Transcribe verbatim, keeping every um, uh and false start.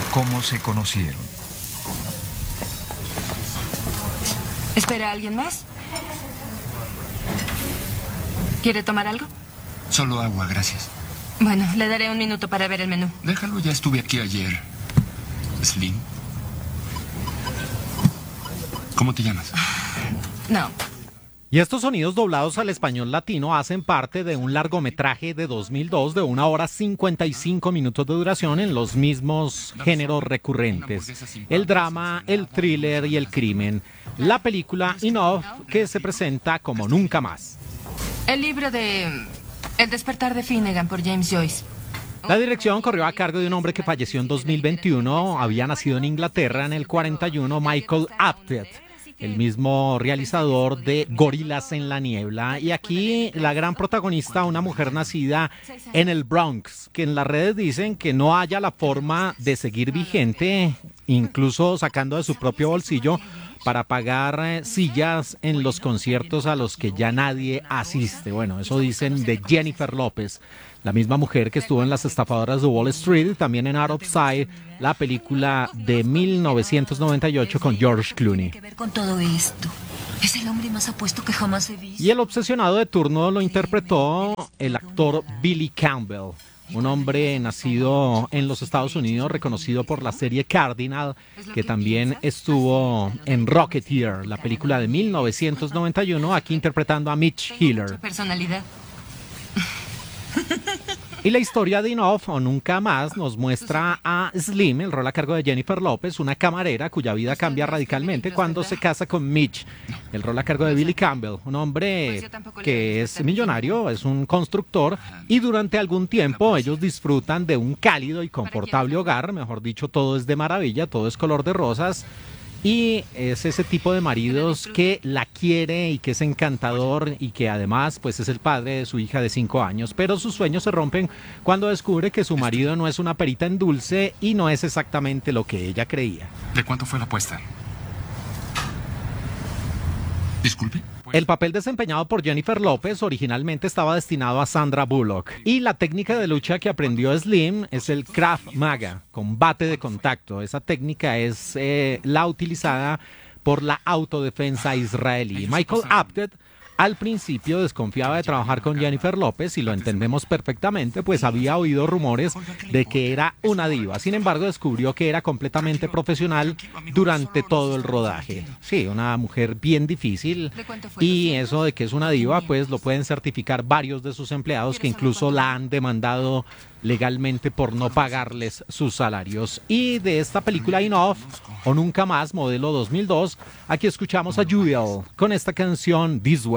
cómo se conocieron. ¿Espera a alguien más? ¿Quiere tomar algo? Solo agua, gracias. Bueno, le daré un minuto para ver el menú. Déjalo, ya estuve aquí ayer. Slim. ¿Cómo te llamas? No. Y estos sonidos doblados al español latino hacen parte de un largometraje de dos mil dos de una hora cincuenta y cinco minutos de duración en los mismos géneros recurrentes: el drama, el thriller y el crimen. La película Enough, que se presenta como Nunca Más. El libro de El despertar de Finnegan por James Joyce. La dirección corrió a cargo de un hombre que falleció en dos mil veintiuno. Había nacido en Inglaterra en el cuarenta y uno, Michael Apted, el mismo realizador de Gorilas en la Niebla. Y aquí la gran protagonista, una mujer nacida en el Bronx, que en las redes dicen que no haya la forma de seguir vigente, incluso sacando de su propio bolsillo para pagar eh, sillas en los conciertos a los que ya nadie asiste. Bueno, eso dicen de Jennifer López, la misma mujer que estuvo en Las Estafadoras de Wall Street, también en Out of Sight, la película de mil novecientos noventa y ocho con George Clooney. ¿Qué ver con todo esto? Es el hombre más apuesto que jamás he visto. Y el obsesionado de turno lo interpretó el actor Billy Campbell, un hombre nacido en los Estados Unidos, reconocido por la serie Cardinal, que también estuvo en Rocketeer, la película de mil novecientos noventa y uno, aquí interpretando a Mitch Healer. Personalidad. Y la historia de Enough o Nunca Más nos muestra a Slim, el rol a cargo de Jennifer López, una camarera cuya vida cambia radicalmente cuando se casa con Mitch, el rol a cargo de Billy Campbell, un hombre que es millonario, es un constructor, y durante algún tiempo ellos disfrutan de un cálido y confortable hogar. Mejor dicho, todo es de maravilla, todo es color de rosas. Y es ese tipo de maridos que la quiere y que es encantador y que además pues es el padre de su hija de cinco años. Pero sus sueños se rompen cuando descubre que su marido no es una perita en dulce y no es exactamente lo que ella creía. ¿De cuánto fue la apuesta? Disculpe. El papel desempeñado por Jennifer López originalmente estaba destinado a Sandra Bullock. Y la técnica de lucha que aprendió Slim es el Krav Maga, combate de contacto. Esa técnica es eh, la utilizada por la autodefensa israelí. Michael Apted al principio desconfiaba de trabajar con Jennifer López, y lo entendemos perfectamente, pues había oído rumores de que era una diva. Sin embargo, descubrió que era completamente profesional durante todo el rodaje. Sí, una mujer bien difícil, y eso de que es una diva, pues lo pueden certificar varios de sus empleados que incluso la han demandado legalmente por no pagarles sus salarios. Y de esta película Enough o Nunca Más, modelo dos mil dos, aquí escuchamos a Jewel con esta canción This Way.